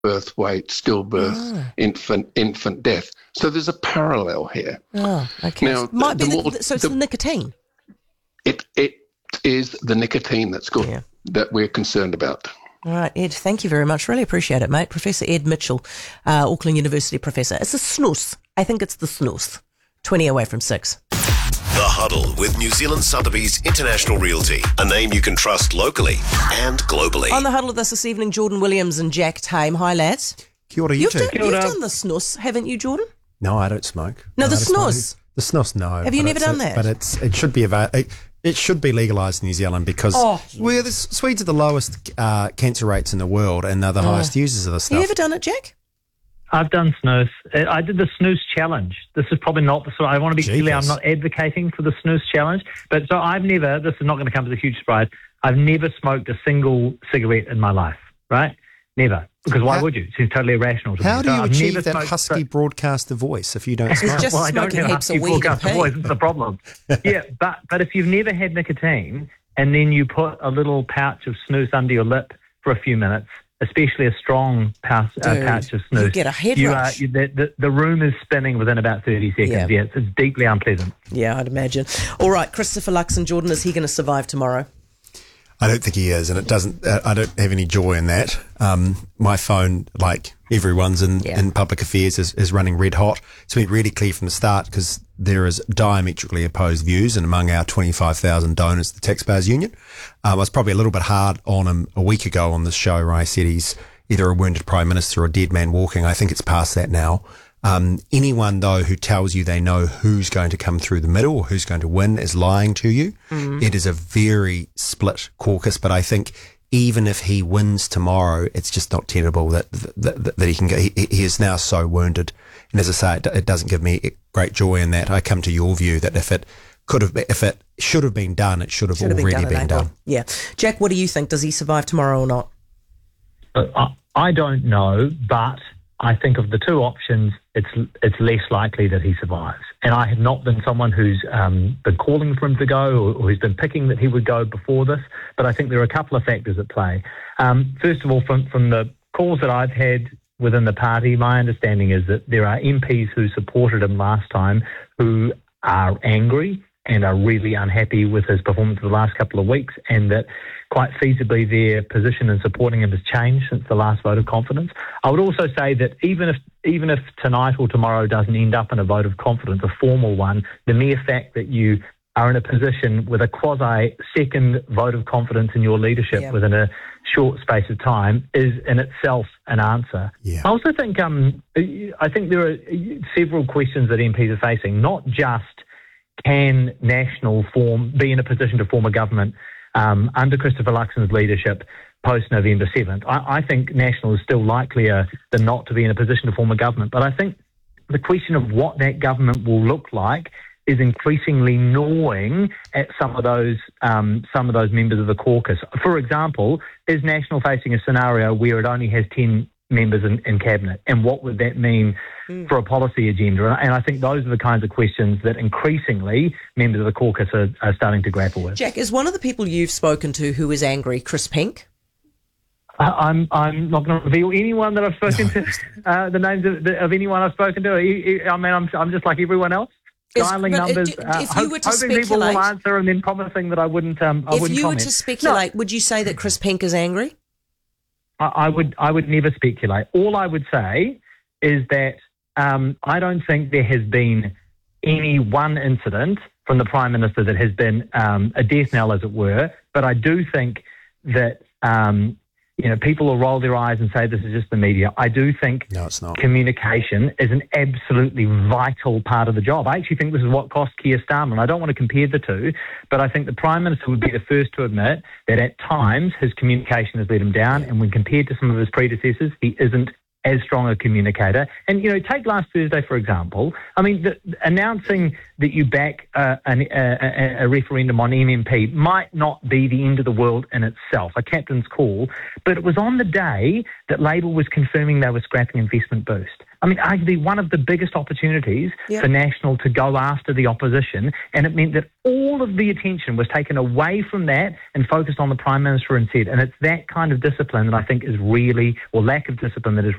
birth weight, stillbirth, infant death. So there's a parallel here. Oh, okay. Now, so it's the nicotine. It is the nicotine that we're concerned about. All right, Ed, thank you very much. Really appreciate it, mate. Professor Ed Mitchell, Auckland University professor. It's a snooze. I think it's the snooze. 20 away from 6. The Huddle with New Zealand Sotheby's International Realty, a name you can trust locally and globally. On the Huddle with us this evening, Jordan Williams and Jack Tame. Hi, lads. Kia ora, you two. You've done the snus, haven't you, Jordan? No, I don't smoke. No, the snus. The snus, no. Have you never done that? But it should be it should be legalised in New Zealand because the Swedes are the lowest cancer rates in the world and they're the highest users of the stuff. Have you ever done it, Jack? I've done snus. I did the snus challenge. This is probably not the sort. I want to be clear. I'm not advocating for the snus challenge, but so I've never. This is not going to come as a huge surprise. I've never smoked a single cigarette in my life. Right? Never. Because why would you? It seems totally irrational to me. How do you achieve that husky broadcaster voice if you don't smoke? It's just I don't smoking have a heaps husky of weed and broadcaster voice. It's the problem. Yeah, but if you've never had nicotine and then you put a little pouch of snus under your lip for a few minutes, especially a strong pouch of snus, you get a head rush. The room is spinning within about 30 seconds. Yeah, it's deeply unpleasant. Yeah, I'd imagine. All right, Christopher Luxon, Jordan, is he going to survive tomorrow? I don't think he is, and it doesn't. I don't have any joy in that. My phone, like everyone's in public affairs, is running red hot. It's been really clear from the start because there is diametrically opposed views, and among our 25,000 donors, the Taxpayers Union, I was probably a little bit hard on him a week ago on this show where I said he's either a wounded Prime Minister or a dead man walking. I think it's past that now. Anyone, though, who tells you they know who's going to come through the middle or who's going to win is lying to you. It is a very split caucus, but I think even if he wins tomorrow, it's just not tenable that he can go. He is now so wounded. And as I say, it doesn't give me great joy in that. I come to your view that if it should have been done, it should have already been done. Yeah. Jack, what do you think? Does he survive tomorrow or not? I don't know, but I think of the two options, it's less likely that he survives. And I have not been someone who's been calling for him to go or who's been picking that he would go before this, but I think there are a couple of factors at play. First of all, from the calls that I've had within the party, my understanding is that there are MPs who supported him last time who are angry and are really unhappy with his performance of the last couple of weeks, and that quite feasibly their position in supporting him has changed since the last vote of confidence. I would also say that even if tonight or tomorrow doesn't end up in a vote of confidence, a formal one, the mere fact that you are in a position with a quasi-second vote of confidence in your leadership within a short space of time is in itself an answer. I also think there are several questions that MPs are facing, not just can National be in a position to form a government under Christopher Luxon's leadership post-November 7th. I think National is still likelier than not to be in a position to form a government. But I think the question of what that government will look like is increasingly gnawing at some of those members of the caucus. For example, is National facing a scenario where it only has 10 members in cabinet, and what would that mean for a policy agenda? And I think those are the kinds of questions that increasingly members of the caucus are starting to grapple with. Jack, is one of the people you've spoken to who is angry Chris Pink? I'm not going to reveal anyone that I've spoken to, the names of anyone I've spoken to. I mean, I'm just like everyone else. Dialing numbers, hoping people will answer, and then promising that I wouldn't. If you were to speculate, would you say that Chris Pink is angry? I would never speculate. All I would say is that I don't think there has been any one incident from the Prime Minister that has been a death knell, as it were. But I do think that people will roll their eyes and say this is just the media. I do think communication is an absolutely vital part of the job. I actually think this is what cost Keir Starmer. And I don't want to compare the two, but I think the Prime Minister would be the first to admit that at times his communication has let him down, and when compared to some of his predecessors, he isn't as strong a communicator. And, take last Thursday, for example. I mean, announcing that you back a referendum on MMP might not be the end of the world in itself, a captain's call, but it was on the day that Labour was confirming they were scrapping Investment Boost. I mean, arguably one of the biggest opportunities for National to go after the opposition, and it meant that all of the attention was taken away from that and focused on the Prime Minister instead. And it's that kind of discipline that I think is really, or lack of discipline, that is